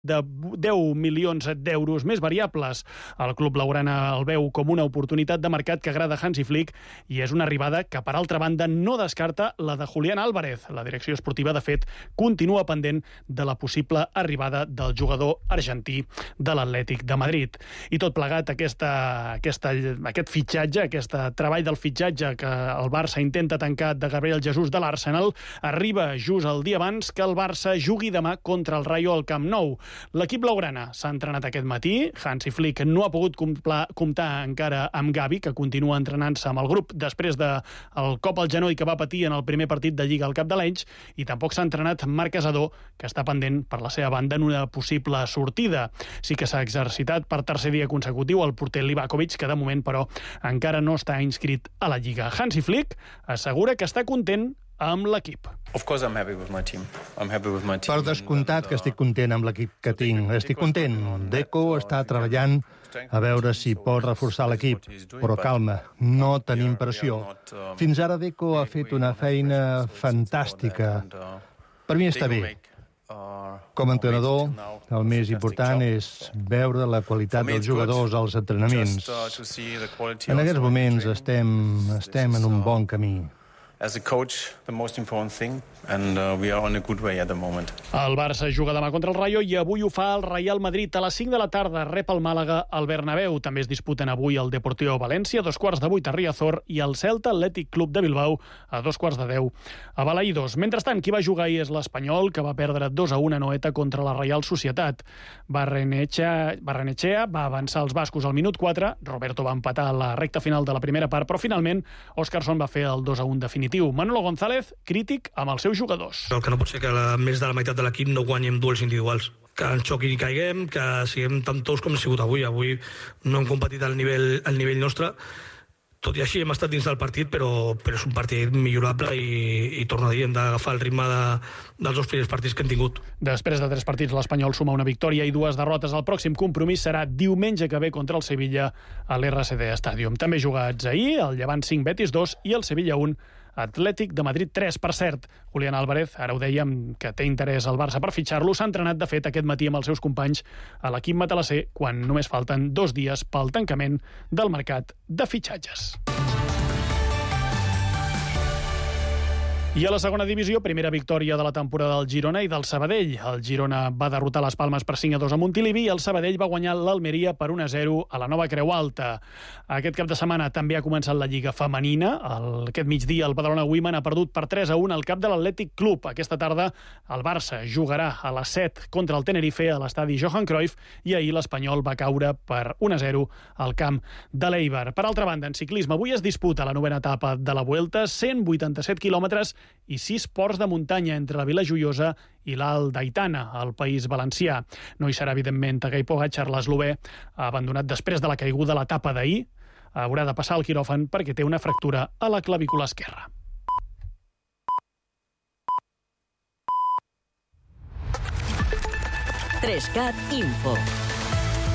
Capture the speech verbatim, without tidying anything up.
de deu milions d'euros més variables. El club blaugrana el veu com una oportunitat de mercat que agrada Hansi Flick i és una arribada que, per altra banda, no descarta la de Julián Álvarez. La direcció esportiva, de fet, continua pendent de la possible arribada del jugador argentí de l'Atlètic de Madrid. I tot plegat, aquesta, aquesta, aquest fitxatge, aquest treball del fitxatge que el Barça intenta tancar de Gabriel Jesús de l'Arsenal, arriba just el dia abans que el Barça jugui demà contra el Rayo al Camp Nou. L'equip blaugrana s'ha entrenat aquest matí. Hansi Flick no ha pogut complar, comptar encara amb Gavi, que continua entrenant-se amb el grup després del cop al genoll que va patir en el primer partit de Lliga al cap de l'Elx, i tampoc s'ha entrenat Marc Casadó, que està pendent per la seva banda en una possible sortida. Sí que s'ha exercitat per tercer dia consecutiu el porter Livakovic, que de moment, però, encara no està inscrit a la Lliga. Hansi Flick assegura que està content amb l'equip. Per descomptat que estic content amb l'equip que tinc. Estic content. Deco està treballant a veure si pot reforçar l'equip. Però calma, no tenim pressió. Fins ara Deco ha fet una feina fantàstica. Per mi està bé. Com a entrenador, el més important és veure la qualitat dels jugadors als entrenaments. En aquests moments estem, estem en un bon camí. As a coach, the most important thing, and uh, we are on a good way at the moment. El Barça juga demà contra el Rayo i avui ho fa el Real Madrid a les cinc de la tarda. Rep el Màlaga al Bernabéu. També es disputen avui el Deportivo València a dos quarts de vuit a Riazor i el Celta Athletic Club de Bilbao a dos quarts de deu a Balaïdos. Mentrestant, qui va jugar ahir és l'Espanyol, que va perdre dos a un a Noeta contra la Reial Societat. Barrenechea, Barrenechea va avançar els bascos al minut quatre, Roberto va empatar a la recta final de la primera part, però finalment Óscarson va fer el dos a un definitiu. Manolo González, crític amb els seus jugadors. El que no pot ser que la, més de la meitat de l'equip no guanyem duels individuals. Que ens xoquin i caiguem, que siguem tan tous com ha sigut avui. Avui no hem competit al nivell, al nivell nostre. Tot i així hem estat dins del partit, però, però és un partit millorable i, i torno a dir, hem d'agafar el ritme de, dels dos primers partits que hem tingut. Després de tres partits, l'Espanyol suma una victòria i dues derrotes. El pròxim compromís serà diumenge que ve contra el Sevilla a l'R C D Stadium. També jugats ahir, el Llevant cinc, Betis dos i el Sevilla un, Atlètic de Madrid tres. Per cert, Julián Álvarez, ara ho dèiem, que té interès al Barça per fitxar-lo, s'ha entrenat, de fet, aquest matí amb els seus companys a l'equip matalasser, quan només falten dos dies pel tancament del mercat de fitxatges. I a la segona divisió, primera victòria de la temporada del Girona i del Sabadell. El Girona va derrotar les Palmes per cinc a dos a Montilivi i el Sabadell va guanyar l'Almeria per un a zero a la Nova Creu Alta. Aquest cap de setmana també ha començat la Lliga Femenina. El, aquest migdia el Badalona Women ha perdut per tres a un al cap de l'Atlètic Club. Aquesta tarda el Barça jugarà a les set contra el Tenerife a l'estadi Johan Cruyff i ahir l'Espanyol va caure per un a zero al camp de l'Eibar. Per altra banda, en ciclisme, avui es disputa la novena etapa de la Vuelta, cent vuitanta-set quilòmetres i sis ports de muntanya entre la Vila Joiosa i l'Alt d'Aitana, al País Valencià. No hi serà, evidentment, Tadej Pogačar, l'eslovè, ha abandonat després de la caiguda a l'etapa d'ahir. Haurà de passar al quiròfan perquè té una fractura a la clavícula esquerra. tres cat Info.